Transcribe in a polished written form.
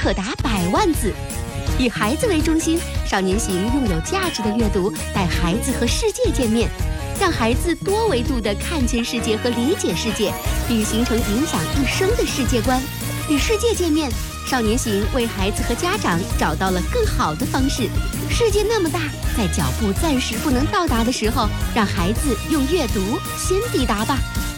可达100万字。以孩子为中心，少年行用有价值的阅读带孩子和世界见面，让孩子多维度地看见世界和理解世界，并形成影响一生的世界观。与世界见面，少年行为孩子和家长找到了更好的方式。世界那么大，在脚步暂时不能到达的时候，让孩子用阅读先抵达吧。